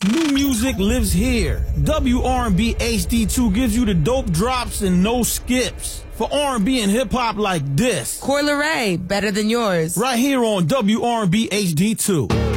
New music lives here. WRB HD2 gives you the dope drops and no skips. For R&B and hip-hop like this. Coi Leray, better than yours. Right here on WRB HD2.